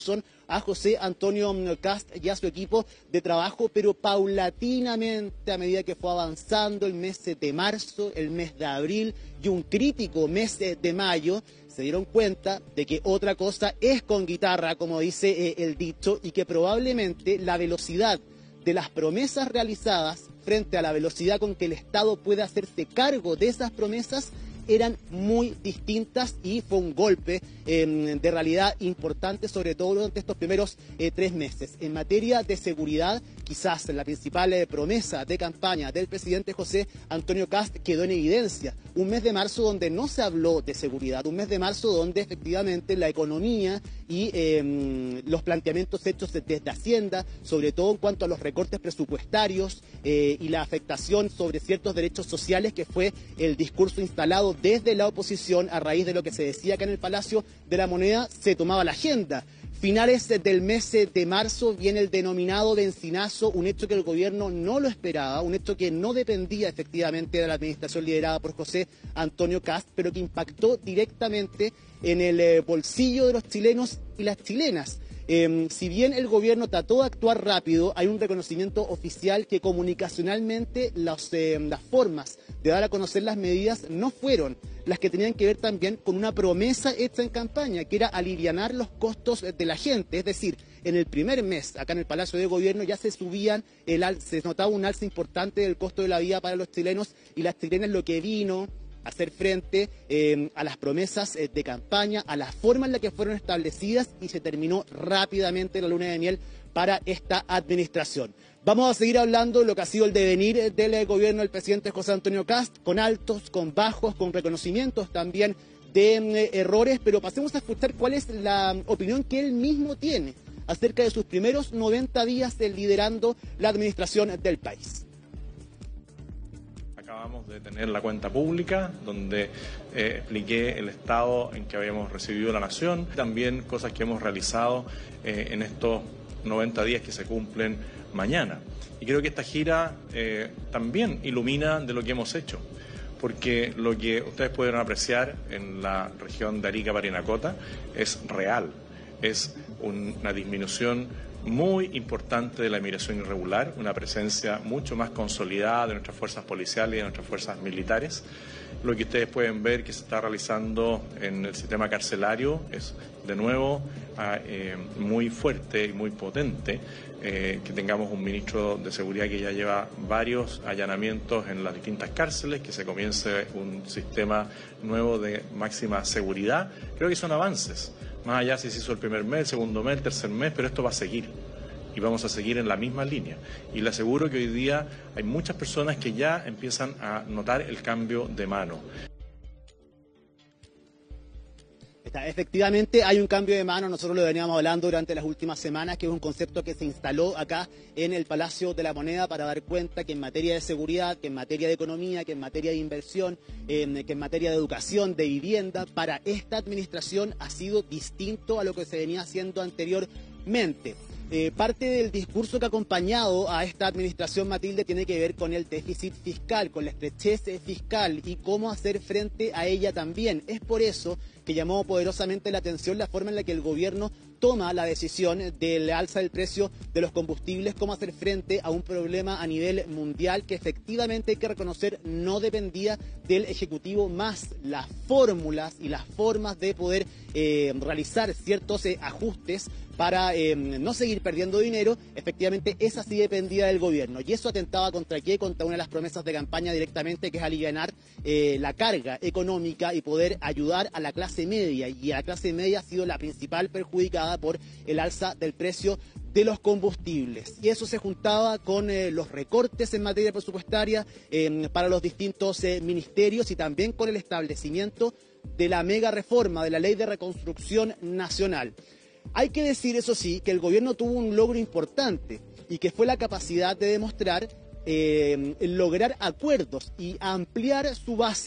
a José Antonio Kast y a su equipo de trabajo, pero paulatinamente, a medida que fue avanzando el mes de marzo, el mes de abril y un crítico mes de mayo, se dieron cuenta de que otra cosa es con guitarra, como dice el dicho, y que probablemente la velocidad de las promesas realizadas frente a la velocidad con que el Estado puede hacerse cargo de esas promesas eran muy distintas, y fue un golpe de realidad importante, sobre todo durante estos primeros 3 meses. En materia de seguridad, quizás la principal promesa de campaña del presidente José Antonio Kast quedó en evidencia. Un mes de marzo donde no se habló de seguridad, un mes de marzo donde efectivamente la economía y los planteamientos hechos desde Hacienda, sobre todo en cuanto a los recortes presupuestarios y la afectación sobre ciertos derechos sociales, que fue el discurso instalado desde la oposición a raíz de lo que se decía acá en el Palacio de la Moneda, se tomaba la agenda. Finales del mes de marzo viene el denominado bencinazo, un hecho que el gobierno no lo esperaba, un hecho que no dependía efectivamente de la administración liderada por José Antonio Kast, pero que impactó directamente en el bolsillo de los chilenos y las chilenas. Si bien el gobierno trató de actuar rápido, hay un reconocimiento oficial que comunicacionalmente las formas de dar a conocer las medidas no fueron las que tenían que ver también con una promesa hecha en campaña, que era alivianar los costos de la gente. Es decir, en el primer mes, acá en el Palacio de Gobierno, ya se notaba un alza importante del costo de la vida para los chilenos y las chilenas, lo que vino hacer frente a las promesas de campaña, a la forma en la que fueron establecidas, y se terminó rápidamente la luna de miel para esta administración. Vamos a seguir hablando de lo que ha sido el devenir del gobierno del presidente José Antonio Kast, con altos, con bajos, con reconocimientos también de errores, pero pasemos a escuchar cuál es la opinión que él mismo tiene acerca de sus primeros 90 días liderando la administración del país. Acabamos de tener la cuenta pública, donde expliqué el estado en que habíamos recibido la nación, también cosas que hemos realizado en estos 90 días que se cumplen mañana. Y creo que esta gira también ilumina de lo que hemos hecho, porque lo que ustedes pueden apreciar en la región de Arica, Parinacota, es real, es una disminución muy importante de la migración irregular, una presencia mucho más consolidada de nuestras fuerzas policiales y de nuestras fuerzas militares. Lo que ustedes pueden ver que se está realizando en el sistema carcelario es, de nuevo, muy fuerte y muy potente. Que tengamos un ministro de Seguridad que ya lleva varios allanamientos en las distintas cárceles, que se comience un sistema nuevo de máxima seguridad. Creo que son avances. Más allá si se hizo el primer mes, el segundo mes, el tercer mes, pero esto va a seguir. Y vamos a seguir en la misma línea. Y le aseguro que hoy día hay muchas personas que ya empiezan a notar el cambio de mano. Efectivamente hay un cambio de mano, nosotros lo veníamos hablando durante las últimas semanas, que es un concepto que se instaló acá en el Palacio de la Moneda para dar cuenta que en materia de seguridad, que en materia de economía, que en materia de inversión, que en materia de educación, de vivienda, para esta administración ha sido distinto a lo que se venía haciendo anteriormente. Parte del discurso que ha acompañado a esta administración, Matilde, tiene que ver con el déficit fiscal, con la estrechez fiscal y cómo hacer frente a ella también. Es por eso que llamó poderosamente la atención la forma en la que el gobierno toma la decisión del alza del precio de los combustibles, cómo hacer frente a un problema a nivel mundial que efectivamente hay que reconocer no dependía del Ejecutivo, más las fórmulas y las formas de poder realizar ciertos ajustes para no seguir perdiendo dinero. Efectivamente esa sí dependía del gobierno, y eso atentaba ¿contra qué? Contra una de las promesas de campaña directamente, que es alivianar la carga económica y poder ayudar a la clase media, y a la clase media ha sido la principal perjudicada por el alza del precio de los combustibles, y eso se juntaba con los recortes en materia presupuestaria para los distintos ministerios, y también con el establecimiento de la mega reforma de la Ley de Reconstrucción Nacional. Hay que decir, eso sí, que el gobierno tuvo un logro importante, y que fue la capacidad de demostrar lograr acuerdos y ampliar su base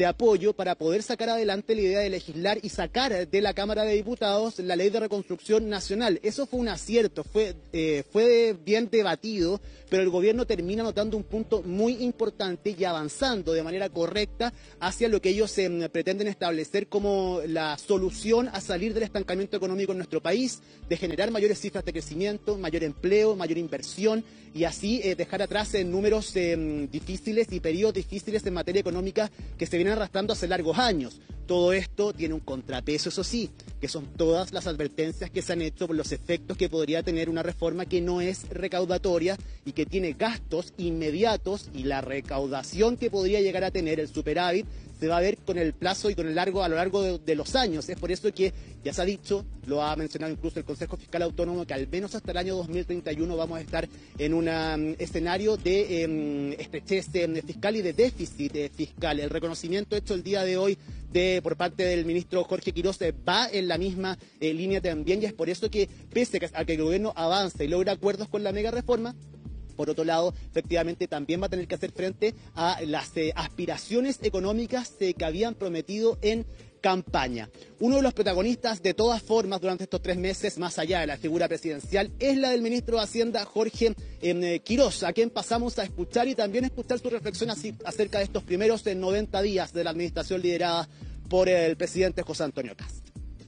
de apoyo para poder sacar adelante la idea de legislar y sacar de la Cámara de Diputados la Ley de Reconstrucción Nacional. Eso fue un acierto, fue bien debatido, pero el gobierno termina notando un punto muy importante y avanzando de manera correcta hacia lo que ellos pretenden establecer como la solución a salir del estancamiento económico en nuestro país, de generar mayores cifras de crecimiento, mayor empleo, mayor inversión y así dejar atrás números difíciles y periodos difíciles en materia económica que se vienen arrastrando hace largos años. Todo esto tiene un contrapeso, eso sí, que son todas las advertencias que se han hecho por los efectos que podría tener una reforma que no es recaudatoria y que tiene gastos inmediatos, y la recaudación que podría llegar a tener el superávit se va a ver con el plazo y con a lo largo de los años. Es por eso que ya se ha dicho, lo ha mencionado incluso el Consejo Fiscal Autónomo, que al menos hasta el año 2031 vamos a estar en un escenario de estrechez fiscal y de déficit fiscal. El reconocimiento hecho el día de hoy por parte del ministro Jorge Quiroz va en la misma línea también, y es por eso que pese a que el gobierno avanza y logra acuerdos con la mega reforma, por otro lado, efectivamente, también va a tener que hacer frente a las aspiraciones económicas que habían prometido en campaña. Uno de los protagonistas, de todas formas, durante estos 3 meses, más allá de la figura presidencial, es la del ministro de Hacienda, Jorge Quiroz, a quien pasamos a escuchar y también escuchar su reflexión acerca de estos primeros 90 días de la administración liderada por el presidente José Antonio Kast.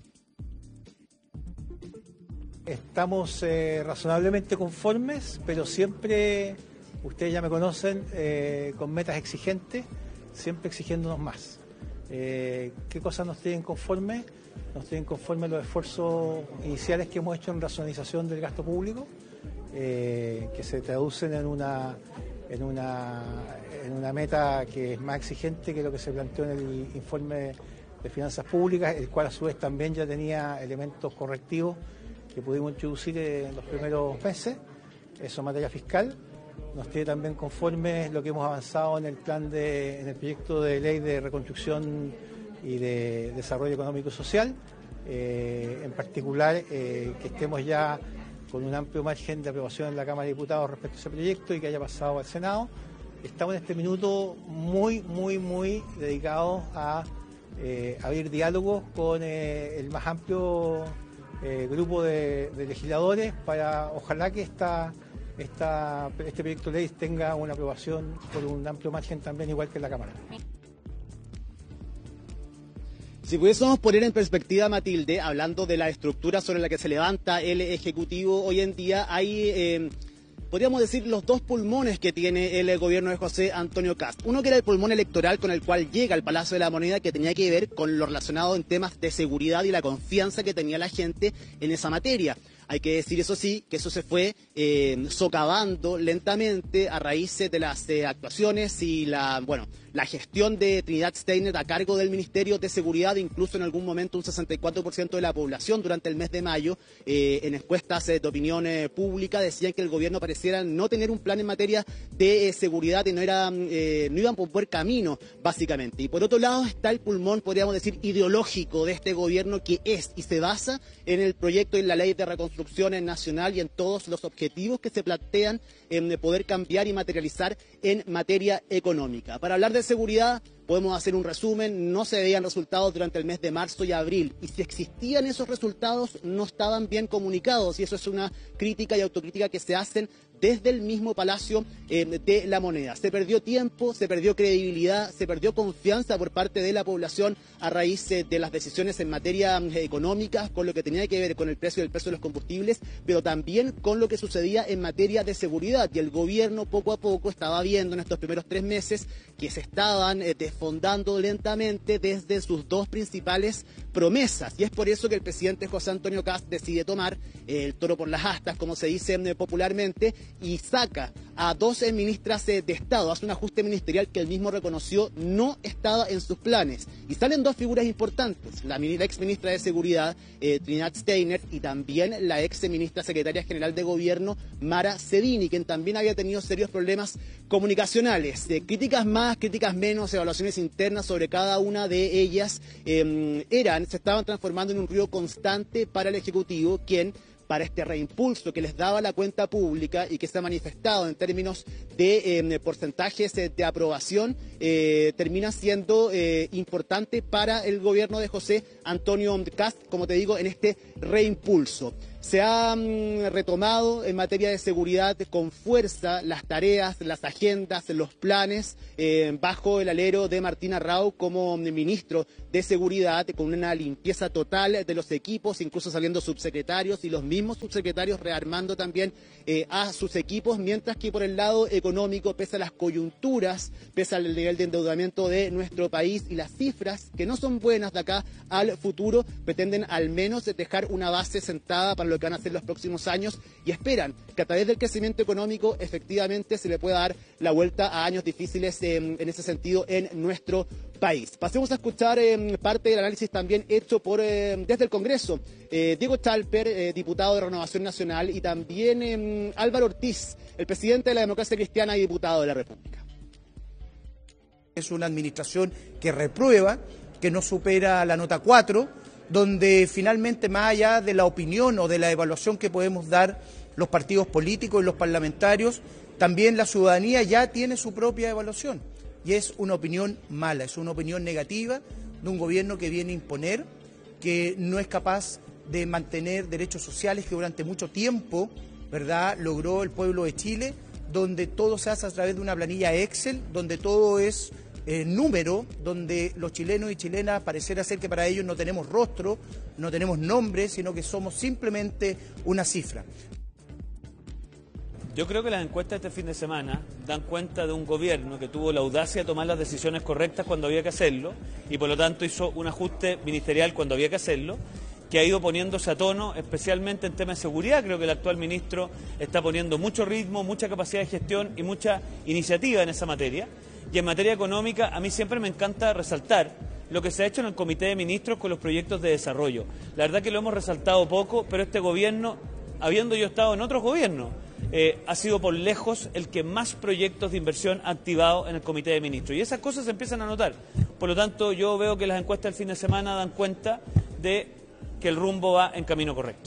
Estamos razonablemente conformes, pero siempre, ustedes ya me conocen, con metas exigentes, siempre exigiéndonos más. ¿Qué cosas nos tienen conformes? Nos tienen conformes los esfuerzos iniciales que hemos hecho en racionalización del gasto público, que se traducen en una meta que es más exigente que lo que se planteó en el informe de finanzas públicas, el cual a su vez también ya tenía elementos correctivos que pudimos introducir en los primeros meses. Eso en materia fiscal. Nos tiene también conforme lo que hemos avanzado en el en el proyecto de ley de reconstrucción y de desarrollo económico y social. En particular, que estemos ya con un amplio margen de aprobación en la Cámara de Diputados respecto a ese proyecto y que haya pasado al Senado. Estamos en este minuto muy dedicados a abrir diálogos con el más amplio grupo de legisladores para ojalá que este proyecto de ley tenga una aprobación por un amplio margen también, igual que en la Cámara. Si pudiésemos poner en perspectiva, Matilde, hablando de la estructura sobre la que se levanta el Ejecutivo hoy en día, hay, podríamos decir, los dos pulmones que tiene el gobierno de José Antonio Kast. Uno que era el pulmón electoral con el cual llega al Palacio de la Moneda, que tenía que ver con lo relacionado en temas de seguridad y la confianza que tenía la gente en esa materia. Hay que decir, eso sí, que eso se fue socavando lentamente a raíz de las actuaciones y la gestión de Trinidad Steiner a cargo del Ministerio de Seguridad. Incluso en algún momento un 64% de la población durante el mes de mayo, en encuestas de opinión pública, decían que el gobierno pareciera no tener un plan en materia de seguridad y no iban por buen camino, básicamente. Y por otro lado está el pulmón, podríamos decir, ideológico de este gobierno, que es y se basa en el proyecto y en la ley de reconstrucción nacional y en todos los objetivos que se plantean en poder cambiar y materializar en materia económica. Para hablar de seguridad, podemos hacer un resumen: no se veían resultados durante el mes de marzo y abril, y si existían esos resultados no estaban bien comunicados, y eso es una crítica y autocrítica que se hacen desde el mismo Palacio de la Moneda. Se perdió tiempo, se perdió credibilidad, se perdió confianza por parte de la población a raíz de las decisiones en materia económica, con lo que tenía que ver con el precio de los combustibles, pero también con lo que sucedía en materia de seguridad. Y el gobierno poco a poco estaba viendo en estos primeros 3 meses que se estaban desfondando lentamente desde sus dos principales promesas. Y es por eso que el presidente José Antonio Kast decide tomar el toro por las astas, como se dice popularmente, y saca a 12 ministras de Estado, hace un ajuste ministerial que él mismo reconoció no estaba en sus planes. Y salen dos figuras importantes: la ex ministra de Seguridad, Trinidad Steiner, y también la ex ministra secretaria general de Gobierno, Mara Cedini, quien también había tenido serios problemas comunicacionales. Críticas más, críticas menos, evaluaciones internas sobre cada una de ellas se estaban transformando en un ruido constante para el Ejecutivo, quien para este reimpulso que les daba la cuenta pública y que se ha manifestado en términos de porcentajes de aprobación, termina siendo importante para el gobierno de José Antonio Kast, como te digo, en este reimpulso. Se ha retomado en materia de seguridad con fuerza las tareas, las agendas, los planes bajo el alero de Martín Arrau como ministro de Seguridad, con una limpieza total de los equipos, incluso saliendo subsecretarios y los mismos subsecretarios rearmando también a sus equipos, mientras que por el lado económico, pese a las coyunturas, pese al nivel de endeudamiento de nuestro país y las cifras que no son buenas de acá al futuro, pretenden al menos dejar una base sentada para lo que van a hacer los próximos años y esperan que a través del crecimiento económico efectivamente se le pueda dar la vuelta a años difíciles en ese sentido en nuestro país. Pasemos a escuchar parte del análisis también hecho por desde el Congreso. Diego Chalper, diputado de Renovación Nacional, y también Álvaro Ortiz, el presidente de la Democracia Cristiana y diputado de la República. Es una administración que reprueba, que no supera la nota 4, donde finalmente, más allá de la opinión o de la evaluación que podemos dar los partidos políticos y los parlamentarios, también la ciudadanía ya tiene su propia evaluación. Y es una opinión mala, es una opinión negativa de un gobierno que viene a imponer, que no es capaz de mantener derechos sociales que durante mucho tiempo, ¿verdad?, logró el pueblo de Chile, donde todo se hace a través de una planilla Excel, donde todo es número, donde los chilenos y chilenas pareciera ser que para ellos no tenemos rostro, no tenemos nombre, sino que somos simplemente una cifra. Yo creo que las encuestas de este fin de semana dan cuenta de un gobierno que tuvo la audacia de tomar las decisiones correctas cuando había que hacerlo y por lo tanto hizo un ajuste ministerial cuando había que hacerlo, que ha ido poniéndose a tono, especialmente en temas de seguridad. Creo que el actual ministro está poniendo mucho ritmo, mucha capacidad de gestión y mucha iniciativa en esa materia. Y en materia económica, a mí siempre me encanta resaltar lo que se ha hecho en el Comité de Ministros con los proyectos de desarrollo. La verdad que lo hemos resaltado poco, pero este gobierno, habiendo yo estado en otros gobiernos, ha sido por lejos el que más proyectos de inversión ha activado en el Comité de Ministros. Y esas cosas se empiezan a notar. Por lo tanto, yo veo que las encuestas del fin de semana dan cuenta de que el rumbo va en camino correcto.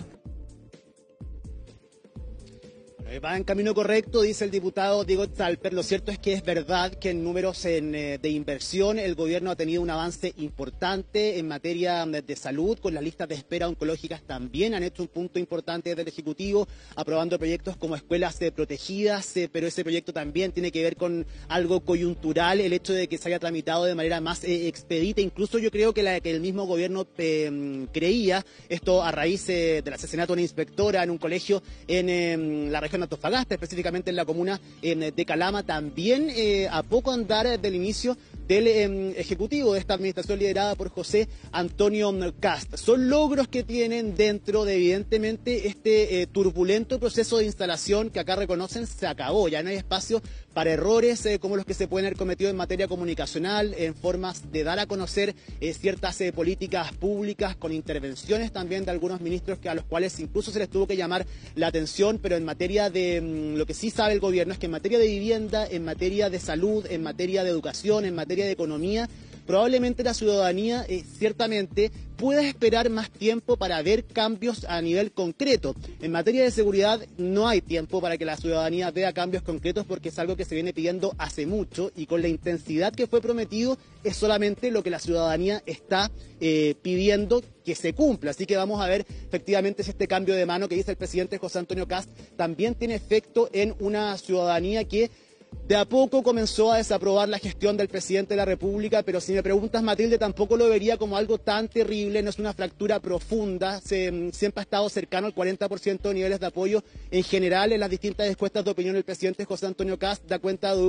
Va en camino correcto, dice el diputado Diego Chalper. Lo cierto es que es verdad que en números de inversión el gobierno ha tenido un avance importante en materia de salud, con las listas de espera oncológicas también han hecho un punto importante desde el Ejecutivo, aprobando proyectos como escuelas protegidas, pero ese proyecto también tiene que ver con algo coyuntural, el hecho de que se haya tramitado de manera más expedita. Incluso yo creo que el mismo gobierno creía, esto a raíz del asesinato de una inspectora en un colegio en la región Antofagasta, específicamente en la comuna de Calama, también a poco andar del inicio del Ejecutivo de esta administración liderada por José Antonio Kast. Son logros que tienen dentro de, evidentemente, este turbulento proceso de instalación que acá reconocen se acabó. Ya no hay espacio para errores como los que se pueden haber cometido en materia comunicacional, en formas de dar a conocer ciertas políticas públicas, con intervenciones también de algunos ministros a los cuales incluso se les tuvo que llamar la atención, pero en materia de lo que sí sabe el gobierno es que en materia de vivienda, en materia de salud, en materia de educación, en materia de economía, probablemente la ciudadanía ciertamente pueda esperar más tiempo para ver cambios a nivel concreto. En materia de seguridad no hay tiempo para que la ciudadanía vea cambios concretos porque es algo que se viene pidiendo hace mucho y con la intensidad que fue prometido es solamente lo que la ciudadanía está pidiendo que se cumpla. Así que vamos a ver efectivamente si este cambio de mano que dice el presidente José Antonio Kast también tiene efecto en una ciudadanía que de a poco comenzó a desaprobar la gestión del presidente de la República, pero si me preguntas, Matilde, tampoco lo vería como algo tan terrible, no es una fractura profunda, siempre ha estado cercano al 40% de niveles de apoyo en general en las distintas encuestas de opinión. El presidente José Antonio Kast da cuenta de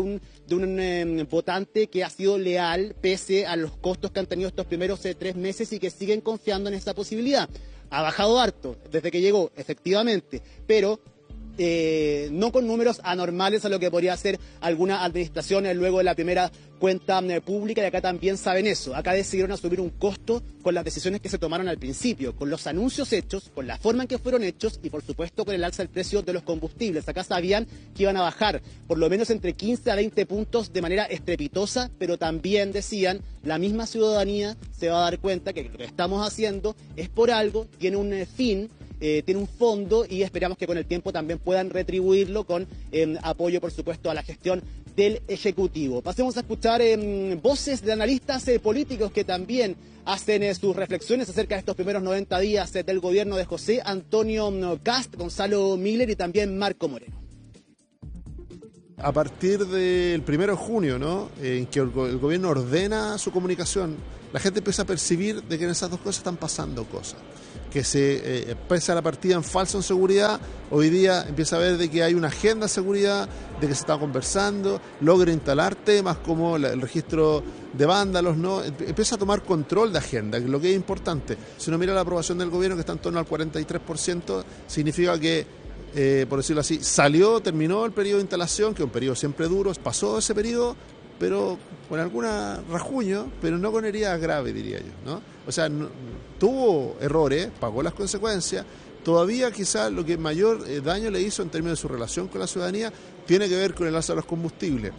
un votante que ha sido leal pese a los costos que han tenido estos primeros 3 meses y que siguen confiando en esta posibilidad. Ha bajado harto desde que llegó, efectivamente, pero no con números anormales a lo que podría ser alguna administración luego de la primera cuenta pública, y acá también saben eso. Acá decidieron asumir un costo con las decisiones que se tomaron al principio, con los anuncios hechos, con la forma en que fueron hechos y por supuesto con el alza del precio de los combustibles. Acá sabían que iban a bajar por lo menos entre 15 a 20 puntos de manera estrepitosa, pero también decían, la misma ciudadanía se va a dar cuenta que lo que estamos haciendo es por algo, tiene un fin tiene un fondo y esperamos que con el tiempo también puedan retribuirlo con apoyo, por supuesto, a la gestión del Ejecutivo. Pasemos a escuchar voces de analistas políticos que también hacen sus reflexiones acerca de estos primeros 90 días del gobierno de José Antonio Kast, Gonzalo Miller y también Marco Moreno. A partir del 1 de junio, ¿no?, en que el gobierno ordena su comunicación, la gente empieza a percibir de que en esas dos cosas están pasando cosas. Que se pese a la partida en falso en seguridad, hoy día empieza a ver de que hay una agenda de seguridad, de que se está conversando, logra instalar temas como el registro de vándalos, ¿no? Empieza a tomar control de agenda, lo que es importante. Si uno mira la aprobación del gobierno, que está en torno al 43%, significa que, por decirlo así, terminó el periodo de instalación, que es un periodo siempre duro, pasó ese periodo, pero con alguna rajuño, pero no con heridas graves, diría yo, ¿no? O sea, tuvo errores, pagó las consecuencias. Todavía quizás lo que mayor daño le hizo en términos de su relación con la ciudadanía tiene que ver con el alza de los combustibles.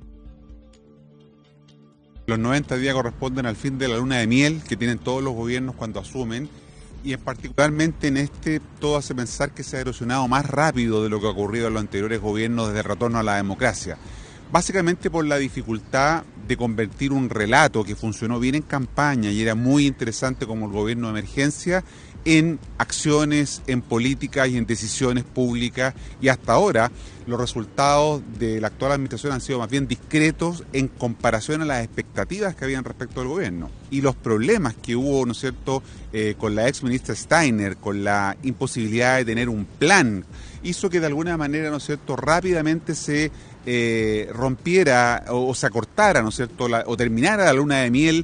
Los 90 días corresponden al fin de la luna de miel que tienen todos los gobiernos cuando asumen, y particularmente en este todo hace pensar que se ha erosionado más rápido de lo que ha ocurrido en los anteriores gobiernos desde el retorno a la democracia. Básicamente por la dificultad de convertir un relato que funcionó bien en campaña y era muy interesante como el gobierno de emergencia en acciones, en políticas y en decisiones públicas, y hasta ahora los resultados de la actual administración han sido más bien discretos en comparación a las expectativas que habían respecto del gobierno. Y los problemas que hubo, ¿no es cierto?, con la ex ministra Steiner, con la imposibilidad de tener un plan, hizo que de alguna manera, ¿no es cierto?, rápidamente se rompiera o se acortara, ¿no es cierto?, o terminara la luna de miel.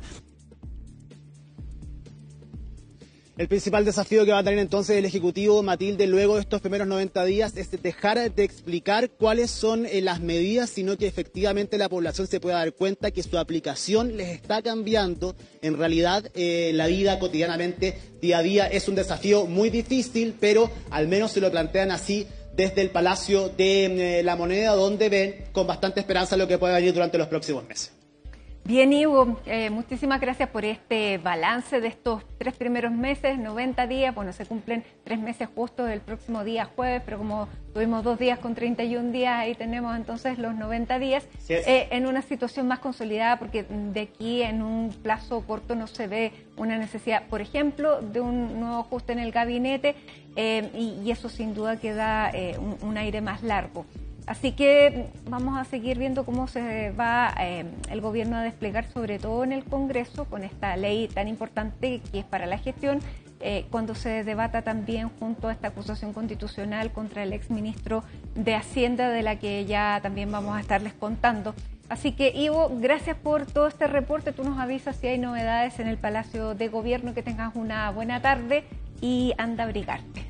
El principal desafío que va a tener entonces el Ejecutivo, Matilde, luego de estos primeros 90 días es dejar de explicar cuáles son las medidas, sino que efectivamente la población se pueda dar cuenta que su aplicación les está cambiando. En realidad, la vida cotidianamente, día a día, es un desafío muy difícil, pero al menos se lo plantean así desde el Palacio de la Moneda, donde ven con bastante esperanza lo que puede venir durante los próximos meses. Bien, Ivo, muchísimas gracias por este balance de estos 3 primeros meses, 90 días. Bueno, se cumplen 3 meses justo el próximo día jueves, pero como tuvimos 2 días con 31 días, ahí tenemos entonces los 90 días en una situación más consolidada, porque de aquí en un plazo corto no se ve una necesidad, por ejemplo, de un nuevo ajuste en el gabinete, y eso sin duda que da un aire más largo. Así que vamos a seguir viendo cómo se va el gobierno a desplegar, sobre todo en el Congreso, con esta ley tan importante que es para la gestión, cuando se debata también junto a esta acusación constitucional contra el exministro de Hacienda, de la que ya también vamos a estarles contando. Así que, Ivo, gracias por todo este reporte. Tú nos avisas si hay novedades en el Palacio de Gobierno. Que tengas una buena tarde y anda a abrigarte.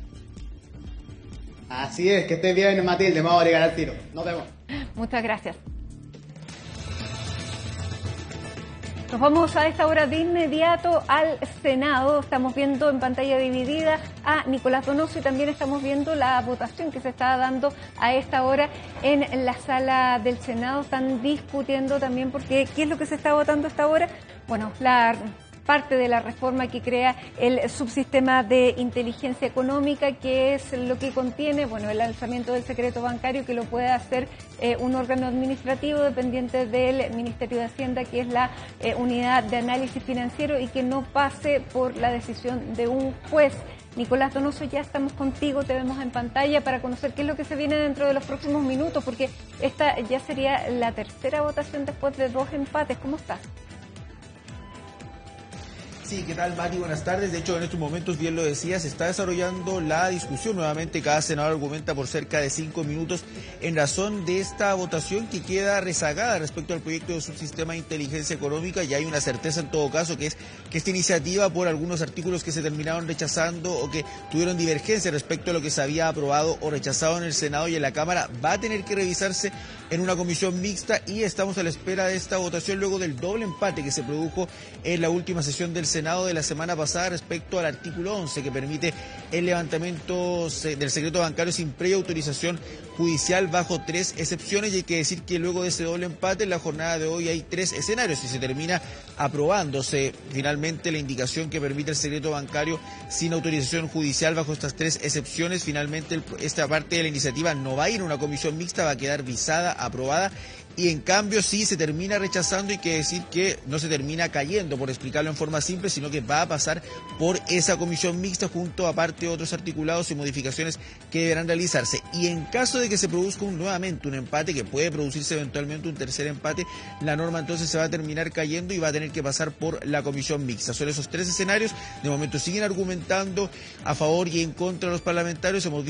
Así es, que estés bien, Matilde, me voy a agregar al tiro. Nos vemos. Muchas gracias. Nos vamos a esta hora de inmediato al Senado. Estamos viendo en pantalla dividida a Nicolás Donoso y también estamos viendo la votación que se está dando a esta hora en la sala del Senado. Están discutiendo también porque ¿qué es lo que se está votando a esta hora? Bueno, la parte de la reforma que crea el subsistema de inteligencia económica, que es lo que contiene, bueno, el alzamiento del secreto bancario, que lo puede hacer un órgano administrativo dependiente del Ministerio de Hacienda, que es la unidad de análisis financiero, y que no pase por la decisión de un juez. Nicolás Donoso, ya estamos contigo, te vemos en pantalla para conocer qué es lo que se viene dentro de los próximos minutos, porque esta ya sería la tercera votación después de 2 empates. ¿Cómo estás? Sí, ¿qué tal, Mari? Buenas tardes. De hecho, en estos momentos, bien lo decías, se está desarrollando la discusión. Nuevamente, cada senador argumenta por cerca de 5 minutos en razón de esta votación que queda rezagada respecto al proyecto de subsistema de inteligencia económica. Y hay una certeza en todo caso, que es que esta iniciativa, por algunos artículos que se terminaron rechazando o que tuvieron divergencia respecto a lo que se había aprobado o rechazado en el Senado y en la Cámara, va a tener que revisarse en una comisión mixta y estamos a la espera de esta votación luego del doble empate que se produjo en la última sesión del Senado de la semana pasada respecto al artículo 11 que permite el levantamiento del secreto bancario sin previa autorización judicial bajo 3 excepciones. Y hay que decir que luego de ese doble empate en la jornada de hoy hay 3 escenarios y se termina aprobándose finalmente la indicación que permite el secreto bancario sin autorización judicial bajo estas 3 excepciones. Finalmente esta parte de la iniciativa no va a ir a una comisión mixta, va a quedar visada, aprobada. Y en cambio sí se termina rechazando, y que decir que no se termina cayendo, por explicarlo en forma simple, sino que va a pasar por esa comisión mixta junto aparte otros articulados y modificaciones que deberán realizarse. Y en caso de que se produzca nuevamente un empate, que puede producirse eventualmente un tercer empate, la norma entonces se va a terminar cayendo y va a tener que pasar por la comisión mixta. Son esos 3 escenarios. De momento siguen argumentando a favor y en contra de los parlamentarios. Hemos